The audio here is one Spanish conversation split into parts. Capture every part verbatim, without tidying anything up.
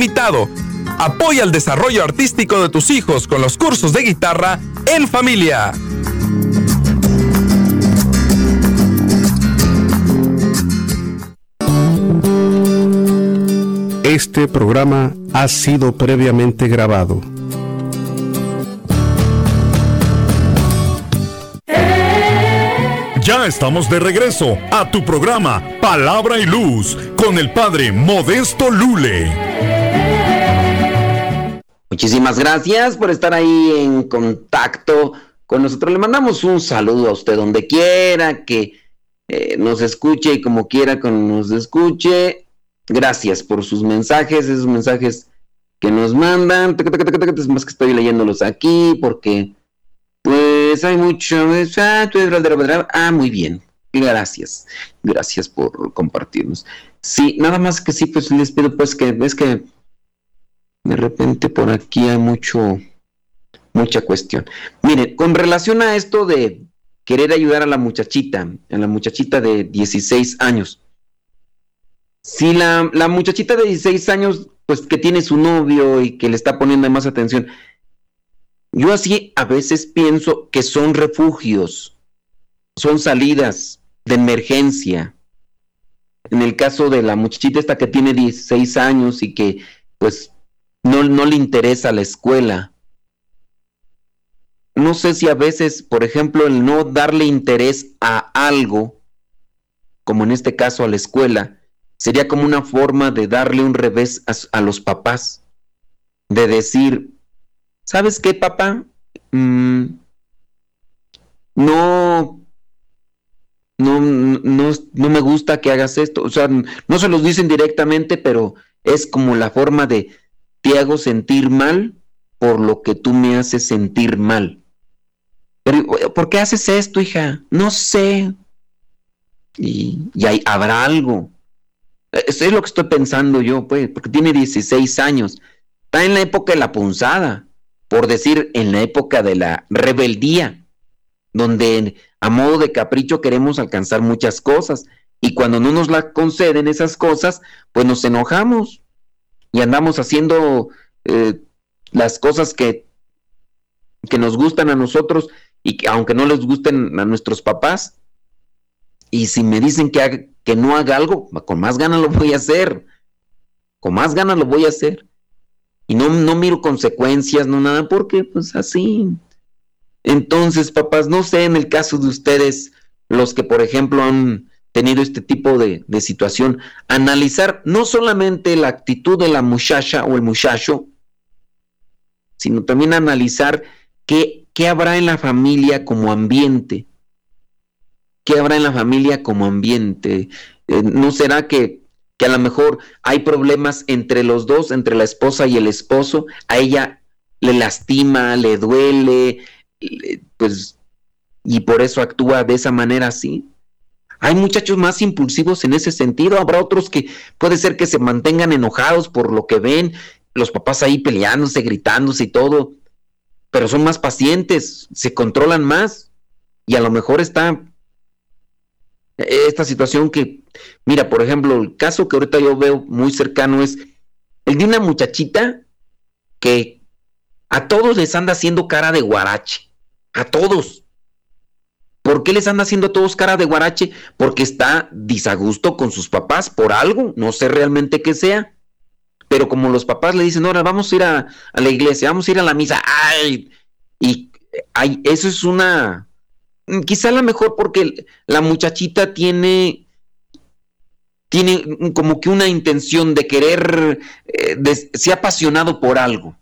invitado. Apoya el desarrollo artístico de tus hijos con los cursos de guitarra en familia. Este programa ha sido previamente grabado. Ya estamos de regreso a tu programa Palabra y Luz con el Padre Modesto Lule. Muchísimas gracias por estar ahí en contacto con nosotros. Le mandamos un saludo a usted donde quiera que eh, nos escuche y como quiera que nos escuche. Gracias por sus mensajes, esos mensajes que nos mandan. Es más que estoy leyéndolos aquí porque pues hay mucho. Ah, muy bien. Gracias. Gracias por compartirnos. Sí, nada más que sí, pues les pido pues que es que de repente por aquí hay mucho mucha cuestión. Mire, con relación a esto de querer ayudar a la muchachita, a la muchachita de dieciséis años. Si la, la muchachita de dieciséis años, pues que tiene su novio y que le está poniendo más atención, yo así a veces pienso que son refugios, son salidas de emergencia. En el caso de la muchachita esta que tiene dieciséis años y que pues no, no le interesa la escuela. No sé si a veces, por ejemplo, el no darle interés a algo, como en este caso a la escuela, sería como una forma de darle un revés a, a los papás, de decir, ¿sabes qué, papá? Mm, no, no, no, no me gusta que hagas esto. O sea, no se los dicen directamente, pero es como la forma de te hago sentir mal por lo que tú me haces sentir mal. Pero, ¿por qué haces esto, hija? No sé. Y, y ahí habrá algo. Eso es lo que estoy pensando yo, pues, porque tiene dieciséis años. Está en la época de la punzada, por decir, en la época de la rebeldía, donde a modo de capricho queremos alcanzar muchas cosas, y cuando no nos la conceden esas cosas, pues nos enojamos, y andamos haciendo eh, las cosas que, que nos gustan a nosotros, y que aunque no les gusten a nuestros papás, y si me dicen que, haga, que no haga algo, con más ganas lo voy a hacer, con más ganas lo voy a hacer, y no, no miro consecuencias, no nada, porque pues así. Entonces, papás, no sé, en el caso de ustedes, los que por ejemplo han tenido este tipo de, de situación, analizar no solamente la actitud de la muchacha o el muchacho, sino también analizar qué, qué habrá en la familia como ambiente, qué habrá en la familia como ambiente. Eh, ¿no será que, que a lo mejor hay problemas entre los dos, entre la esposa y el esposo? A ella le lastima, le duele, pues, y por eso actúa de esa manera así. Hay muchachos más impulsivos en ese sentido, habrá otros que puede ser que se mantengan enojados por lo que ven, los papás ahí peleándose, gritándose y todo, pero son más pacientes, se controlan más, y a lo mejor está esta situación que, mira, por ejemplo, el caso que ahorita yo veo muy cercano es el de una muchachita que a todos les anda haciendo cara de guarache, a todos. ¿Por qué les anda haciendo a todos cara de guarache? Porque está disagusto con sus papás por algo, no sé realmente qué sea, pero como los papás le dicen, ahora vamos a ir a, a la iglesia, vamos a ir a la misa, ¡ay! Y ay, eso es una, quizá a lo mejor porque la muchachita tiene, tiene como que una intención de querer, eh, de, se ha apasionado por algo.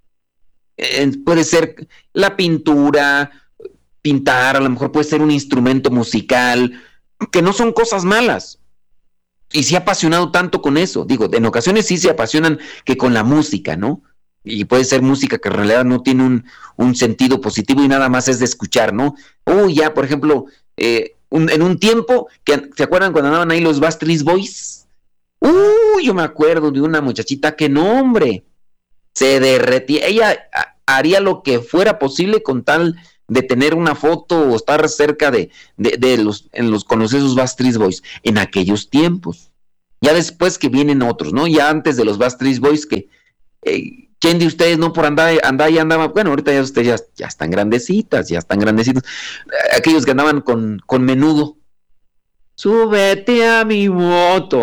Eh, puede ser la pintura, pintar, a lo mejor puede ser un instrumento musical, que no son cosas malas, y se ha apasionado tanto con eso. Digo, en ocasiones sí se apasionan que con la música, ¿no? Y puede ser música que en realidad no tiene un, un sentido positivo y nada más es de escuchar, ¿no? Uy, ya, por ejemplo, eh, un, en un tiempo, que ¿se acuerdan cuando andaban ahí los Backstreet Boys? Uy, yo me acuerdo de una muchachita que no, hombre, se derretía, ella a, haría lo que fuera posible con tal de tener una foto o estar cerca de, de, de los, en los, con los esos Backstreet Boys en aquellos tiempos. Ya después que vienen otros, ¿no? Ya antes de los Backstreet Boys, que eh, ¿quién de ustedes no por andar, andar y andaba? Bueno, ahorita ya ustedes ya, ya están grandecitas, ya están grandecitos. Eh, aquellos que andaban con, con Menudo. Súbete a mi moto.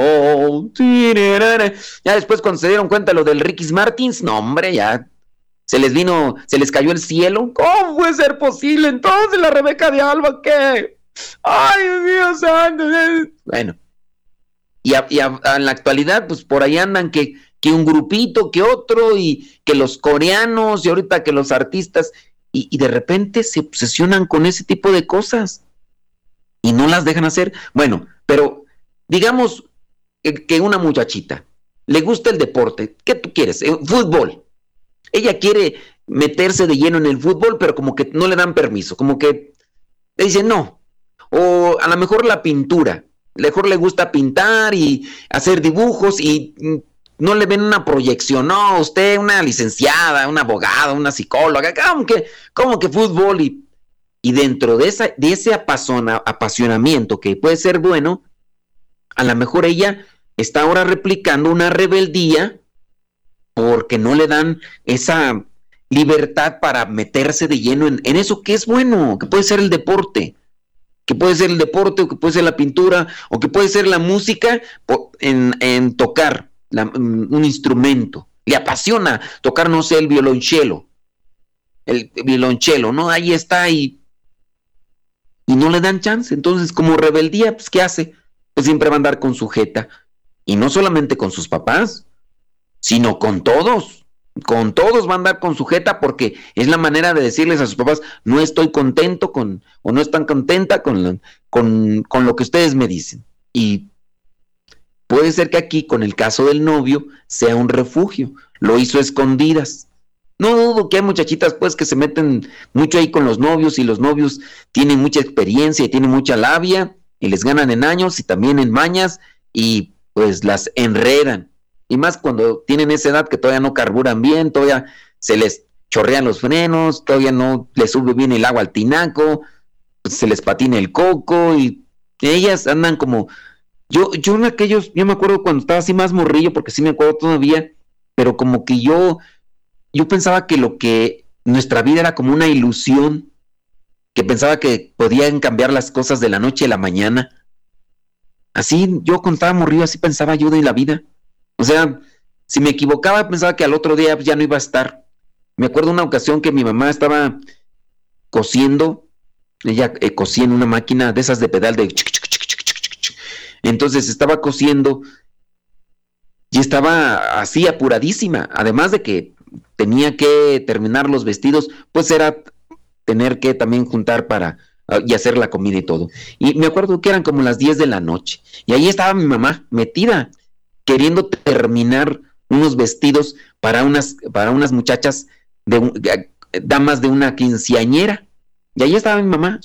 Ya después cuando se dieron cuenta lo del Ricky Martins, no hombre, ya se les vino, se les cayó el cielo. ¿Cómo puede ser posible? Entonces la Rebeca de Alba, ¿qué? Ay, Dios mío santo. Bueno, y, a, y a, a en la actualidad, pues por ahí andan que, que un grupito, que otro, y que los coreanos, y ahorita que los artistas, y, y de repente se obsesionan con ese tipo de cosas. Y no las dejan hacer. Bueno, pero digamos que, que una muchachita le gusta el deporte. ¿Qué tú quieres? Eh, fútbol. Ella quiere meterse de lleno en el fútbol, pero como que no le dan permiso. Como que le dicen no. O a lo mejor la pintura. A lo mejor le gusta pintar y hacer dibujos y no le ven una proyección. No, usted una licenciada, una abogada, una psicóloga. ¿Cómo que, cómo que fútbol? Y Y dentro de, esa, de ese apasona, apasionamiento que puede ser bueno, a lo mejor ella está ahora replicando una rebeldía porque no le dan esa libertad para meterse de lleno en, en eso que es bueno, que puede ser el deporte, que puede ser el deporte, o que puede ser la pintura, o que puede ser la música en, en tocar la, un instrumento. Le apasiona tocar, no sé, el violonchelo, el violonchelo, ¿no? Ahí está y y no le dan chance. Entonces, como rebeldía, pues ¿qué hace? Pues siempre va a andar con sujeta. Y no solamente con sus papás, sino con todos. Con todos va a andar con sujeta porque es la manera de decirles a sus papás, no estoy contento con, o no están contenta con, la, con, con lo que ustedes me dicen. Y puede ser que aquí, con el caso del novio, sea un refugio. Lo hizo a escondidas. No dudo que hay muchachitas pues que se meten mucho ahí con los novios y los novios tienen mucha experiencia y tienen mucha labia y les ganan en años y también en mañas y pues las enredan. Y más cuando tienen esa edad que todavía no carburan bien, todavía se les chorrean los frenos, todavía no les sube bien el agua al tinaco, pues se les patina el coco y ellas andan como... Yo, yo en aquellos, yo me acuerdo cuando estaba así más morrillo, porque sí me acuerdo todavía, pero como que yo... Yo pensaba que lo que nuestra vida era como una ilusión, que pensaba que podían cambiar las cosas de la noche a la mañana. Así, yo cuando estaba morrido, así pensaba yo de la vida. O sea, si me equivocaba, pensaba que al otro día ya no iba a estar. Me acuerdo una ocasión que mi mamá estaba cosiendo, ella eh, cosía en una máquina de esas de pedal de... Entonces estaba cosiendo y estaba así apuradísima, además de que tenía que terminar los vestidos, pues era tener que también juntar para uh, y hacer la comida y todo. Y me acuerdo que eran como las diez de la noche. Y ahí estaba mi mamá metida, queriendo terminar unos vestidos para unas, para unas muchachas, de un, uh, damas de una quinceañera. Y ahí estaba mi mamá.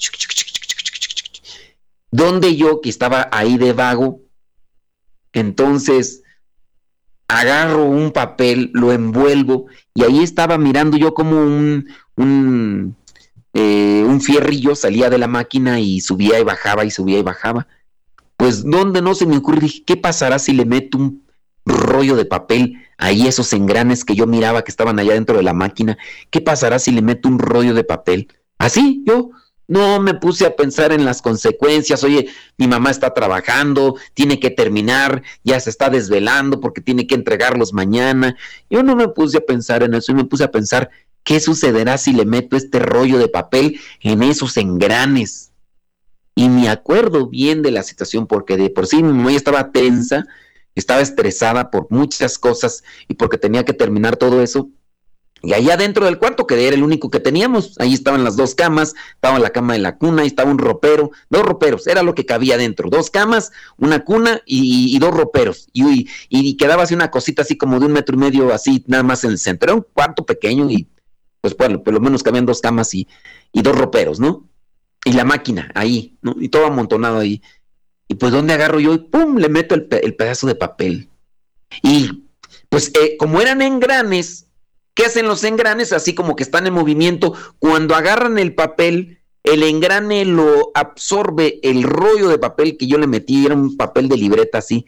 Donde yo, que estaba ahí de vago, entonces... agarro un papel, lo envuelvo y ahí estaba mirando yo como un un, eh, un fierrillo salía de la máquina y subía y bajaba y subía y bajaba. Pues donde no se me ocurre, dije, ¿qué pasará si le meto un rollo de papel ahí esos engranes que yo miraba que estaban allá dentro de la máquina? ¿Qué pasará si le meto un rollo de papel? Así yo... No me puse a pensar en las consecuencias. Oye, mi mamá está trabajando, tiene que terminar, ya se está desvelando porque tiene que entregarlos mañana. Yo no me puse a pensar en eso, yo me puse a pensar qué sucederá si le meto este rollo de papel en esos engranes. Y me acuerdo bien de la situación porque de por sí mi mamá ya estaba tensa, estaba estresada por muchas cosas y porque tenía que terminar todo eso. Y allá dentro del cuarto, que era el único que teníamos, ahí estaban las dos camas, estaba la cama de la cuna, y estaba un ropero, dos roperos, era lo que cabía dentro, dos camas, una cuna y, y dos roperos, y, y, y quedaba así una cosita así como de un metro y medio, así nada más en el centro, era un cuarto pequeño y pues bueno, por lo menos cabían dos camas y, y dos roperos, ¿no? Y la máquina ahí, ¿no? Y todo amontonado ahí. Y pues ¿dónde agarro yo? Y pum, le meto el, pe- el pedazo de papel. Y pues eh, como eran engranes, ¿qué hacen los engranes? Así como que están en movimiento. Cuando agarran el papel, el engrane lo absorbe, el rollo de papel que yo le metí, era un papel de libreta así,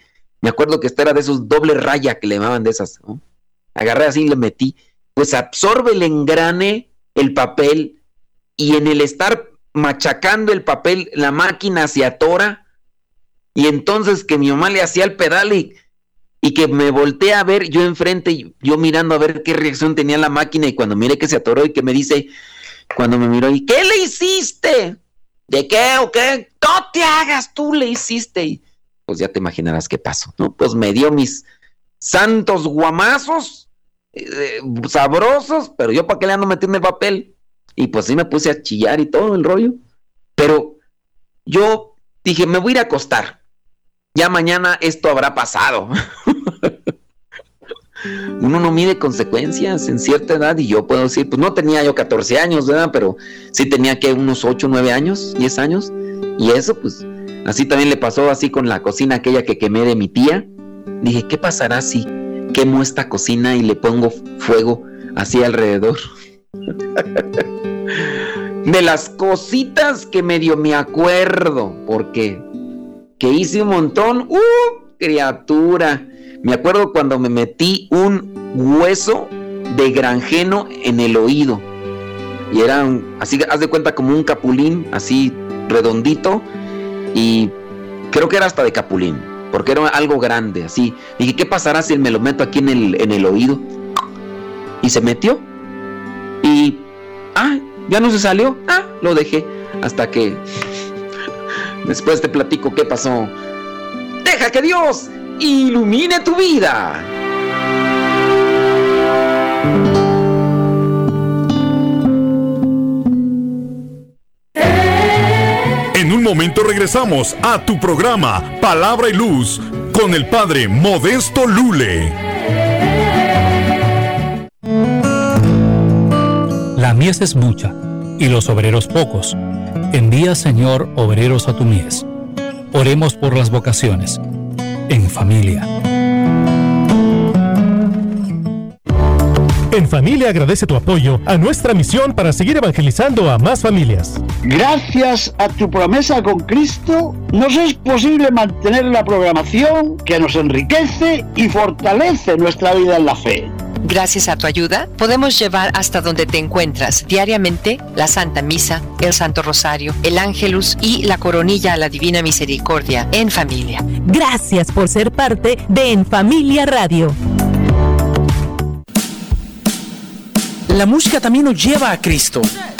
Me acuerdo que esta era de esos doble raya que le llamaban de esas, ¿no? Agarré así y le metí. Pues absorbe el engrane, el papel, y en el estar machacando el papel, la máquina se atora, y entonces que mi mamá le hacía el pedal y, y que me volteé a ver yo enfrente, yo mirando a ver qué reacción tenía la máquina, y cuando miré que se atoró y que me dice, cuando me miró, ¿y qué le hiciste? ¿De qué o qué? No te hagas, tú le hiciste. Y pues ya te imaginarás qué pasó, ¿no? Pues me dio mis santos guamazos, eh, sabrosos, pero yo para qué le ando metiendo el papel. Y pues sí me puse a chillar y todo el rollo. Pero yo dije, me voy a ir a acostar. Ya mañana esto habrá pasado. Uno no mide consecuencias en cierta edad, y yo puedo decir, pues no tenía yo catorce años, ¿verdad? Pero sí tenía que unos ocho, nueve años, diez años. Y eso, pues, así también le pasó así con la cocina aquella que quemé de mi tía. Dije, ¿qué pasará si quemo esta cocina y le pongo fuego así alrededor? De las cositas que medio me acuerdo, porque que hice un montón, ¡uh! Criatura. Me acuerdo cuando me metí un hueso de granjeno en el oído. Y era un, así, haz de cuenta como un capulín, así redondito. Y creo que era hasta de capulín, porque era algo grande, así. Dije, ¿qué pasará si me lo meto aquí en el, en el oído? Y se metió. Y, ah, ya no se salió. Ah, lo dejé. Hasta que después te platico qué pasó. Deja que Dios ilumine tu vida. En un momento regresamos a tu programa Palabra y Luz con el Padre Modesto Lule. La mies es mucha y los obreros pocos. Envía, Señor, obreros a tu mies. Oremos por las vocaciones. En familia. En Familia agradece tu apoyo a nuestra misión para seguir evangelizando a más familias. Gracias a tu promesa con Cristo, nos es posible mantener la programación que nos enriquece y fortalece nuestra vida en la fe. Gracias a tu ayuda, podemos llevar hasta donde te encuentras diariamente la Santa Misa, el Santo Rosario, el Ángelus y la Coronilla a la Divina Misericordia en familia. Gracias por ser parte de En Familia Radio. La música también nos lleva a Cristo.